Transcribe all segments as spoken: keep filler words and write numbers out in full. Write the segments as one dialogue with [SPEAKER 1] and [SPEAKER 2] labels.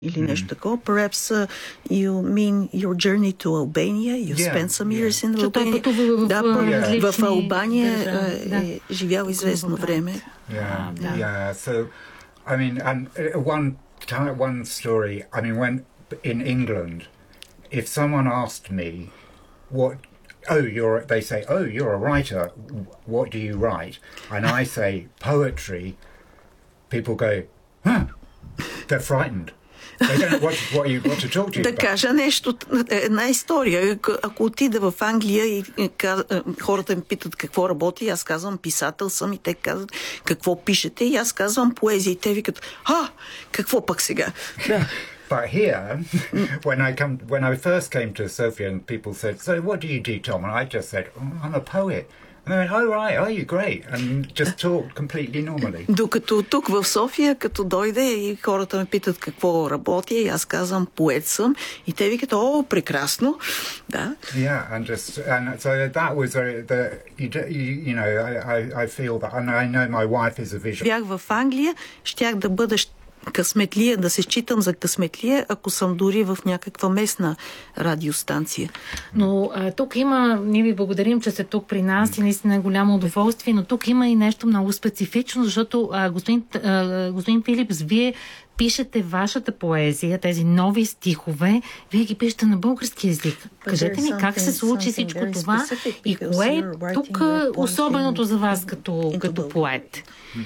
[SPEAKER 1] или нещо такова. Perhaps uh, you mean your journey to Albania. You
[SPEAKER 2] Yeah,
[SPEAKER 1] spent some years
[SPEAKER 2] yeah.
[SPEAKER 1] in
[SPEAKER 3] Че той
[SPEAKER 1] Albania.
[SPEAKER 3] пътува в,
[SPEAKER 1] Да,
[SPEAKER 3] в,
[SPEAKER 1] в,
[SPEAKER 3] различни
[SPEAKER 1] в Албания
[SPEAKER 3] държави.
[SPEAKER 1] е, е живял известно време.
[SPEAKER 2] Yeah,
[SPEAKER 3] Yeah.
[SPEAKER 2] yeah. So, I mean, and uh, one time, one story. I mean, when in England, if someone asked me, "What?" Oh, you're. They say, "Oh, you're a writer. What do you write?" And I say poetry. People go, "Huh?" They're frightened. They don't know what, what you what to talk to you
[SPEAKER 1] Да
[SPEAKER 2] about.
[SPEAKER 1] кажа нещо, една история. Ако отида в Англия и хората ми питат какво работи, аз казвам писател съм и те казват какво пишете и аз казвам поезия и те викат, а, какво пък сега? Да.
[SPEAKER 2] But here, when I come, when I first came to Sofia, and people said, "So, what do you do, Tom?" and I just said, oh, "I'm a poet." And they went, "Oh, right, are you great?" And just talked completely normally.
[SPEAKER 1] Докато тук в София, като дойде и хората ме питат какво работя, и аз казвам поет съм, и те викат, о, прекрасно. Да.
[SPEAKER 2] Yeah, and just and so that was a, the you, you, you know I, I I feel that, and I know my wife is a vision.
[SPEAKER 1] Бях в Англия, щях да бъда късметлия, да се считам за късметлия, ако съм дори в някаква местна радиостанция.
[SPEAKER 3] Но а, тук има, ние ви благодарим, че сте тук при нас и наистина е голямо удоволствие, но тук има и нещо много специфично, защото а, господин, а, господин Филипс, вие пишете вашата поезия, тези нови стихове, вие ги пишете на български език. Кажете ни как се случи всичко това и кое е тук особеното за вас като, като поет?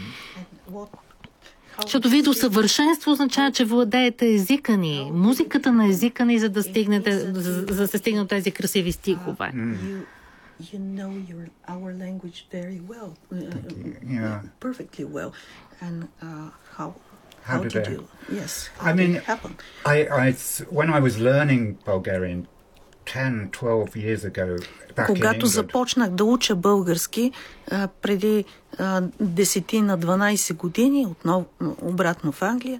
[SPEAKER 3] Защото ви до съвършенство означава, че владеете езика ни, музиката на езика ни, за да стигнете, за, за да се стигнат тези красиви стихове.
[SPEAKER 1] You know your our language very well, uh,
[SPEAKER 2] Yeah.
[SPEAKER 1] perfectly well, and uh, how
[SPEAKER 2] How
[SPEAKER 1] how
[SPEAKER 2] did
[SPEAKER 1] did
[SPEAKER 2] it-
[SPEAKER 1] you? Yes, how
[SPEAKER 2] I
[SPEAKER 1] did
[SPEAKER 2] mean,
[SPEAKER 1] it happen?
[SPEAKER 2] I, I when I was learning Bulgarian ten, twelve years ago back in
[SPEAKER 1] Когато
[SPEAKER 2] England.
[SPEAKER 1] започнах да уча български а, преди а, десет-дванайсет години, отново обратно в Англия,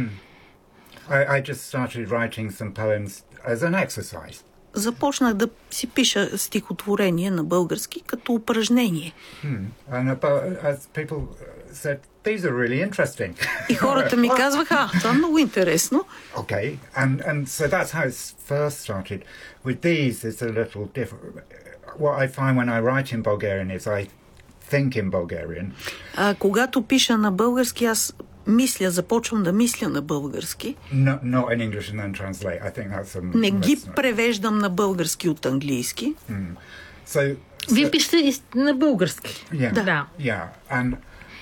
[SPEAKER 2] I, I just started writing some poems as an exercise.
[SPEAKER 1] започнах да си пиша стихотворение на български като упражнение.
[SPEAKER 2] Hmm. And about, as people said, these are really interesting.
[SPEAKER 1] И хората ми казваха, а, това е много интересно.
[SPEAKER 2] Okay, and and so that's how it first started. With these, it's a little different. What I find when I write in Bulgarian is I think in Bulgarian.
[SPEAKER 1] А когато пиша на български, аз мисля, започвам да мисля на български.
[SPEAKER 2] Not, not in English and then translate. I think that's a...
[SPEAKER 1] Не ги
[SPEAKER 2] that's not-
[SPEAKER 1] превеждам на български от английски.
[SPEAKER 2] So,
[SPEAKER 3] Вие
[SPEAKER 2] so
[SPEAKER 3] пишете и на български.
[SPEAKER 2] yeah,
[SPEAKER 3] Да.
[SPEAKER 2] yeah, and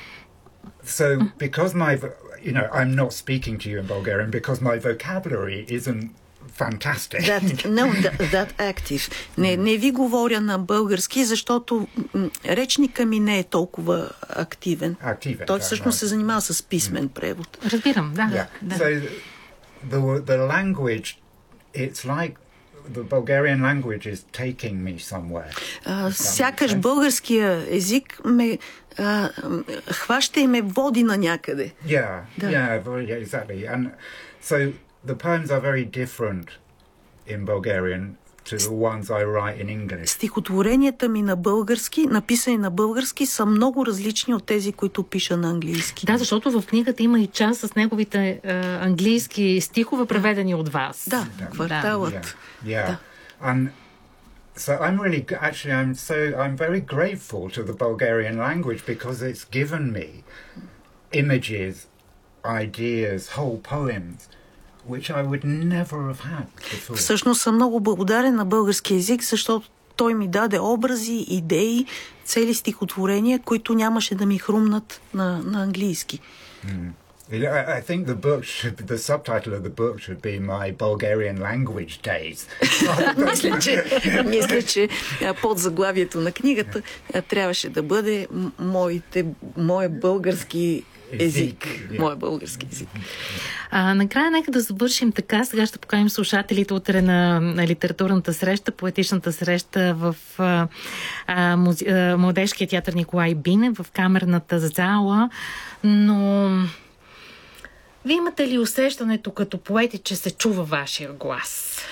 [SPEAKER 2] so because my, vo- you know, I'm not speaking to you in Bulgarian because my vocabulary isn't fantastic.
[SPEAKER 1] That, no, that, that active. Не, не ви говоря на български, защото м, речника ми не е толкова активен.
[SPEAKER 2] Активен,
[SPEAKER 1] Той
[SPEAKER 2] да,
[SPEAKER 1] всъщност
[SPEAKER 2] да.
[SPEAKER 1] се занимава с писмен превод.
[SPEAKER 3] Разбирам, да.
[SPEAKER 2] Yeah.
[SPEAKER 3] да.
[SPEAKER 2] So the the language, it's like the Bulgarian language is taking me somewhere.
[SPEAKER 1] А, сякаш българския език ме а, м, хваща и ме води на някъде.
[SPEAKER 2] Yeah,
[SPEAKER 1] Да.
[SPEAKER 2] yeah, very, yeah, exactly. And so the poems are very different in Bulgarian to the ones I write in English.
[SPEAKER 1] Стихотворенията ми на български, написани на български, са много различни от тези, които пиша на английски.
[SPEAKER 3] Да, защото в книгата има и част с неговите е, английски стихове, преведени от вас.
[SPEAKER 1] Да, кварталът.
[SPEAKER 2] Yeah, yeah.
[SPEAKER 1] Да.
[SPEAKER 2] And so I'm really g- actually I'm so I'm very grateful to the Bulgarian language because it's given me images, ideas, whole poems, which I would never have had before.
[SPEAKER 1] Всъщност съм много благодарен на български език, защото той ми даде образи, идеи, цели стихотворения, които нямаше да ми хрумнат на, на английски.
[SPEAKER 2] Yeah, I I think the book should, the subtitle of the book should be My Bulgarian Language Days.
[SPEAKER 1] мисля, че, мисля, че а, под заглавието на книгата а, трябваше да бъде м- моите, моя български език.
[SPEAKER 2] Език,
[SPEAKER 1] Моя български език.
[SPEAKER 3] А, накрая нека да завършим така. Сега ще поканим слушателите утре на, на литературната среща, поетичната среща в а, а, музе, а, Младежкия театър Николай Бинев, в камерната зала. Но вие имате ли усещането като поети, че се чува вашия глас?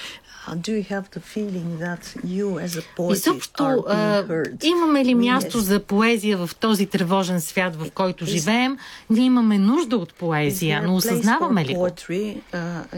[SPEAKER 1] do you have the feeling that you as a poet
[SPEAKER 3] Изобщо,
[SPEAKER 1] are being
[SPEAKER 3] а,
[SPEAKER 1] heard?
[SPEAKER 3] имаме ли
[SPEAKER 1] We
[SPEAKER 3] място
[SPEAKER 1] as-
[SPEAKER 3] за поезия в този тревожен свят, в който
[SPEAKER 1] Is-
[SPEAKER 3] живеем? Ние имаме нужда от
[SPEAKER 1] Is
[SPEAKER 3] поезия,
[SPEAKER 1] there
[SPEAKER 3] но
[SPEAKER 1] a place
[SPEAKER 3] осъзнаваме
[SPEAKER 1] for
[SPEAKER 3] ли го?
[SPEAKER 1] poetry, uh,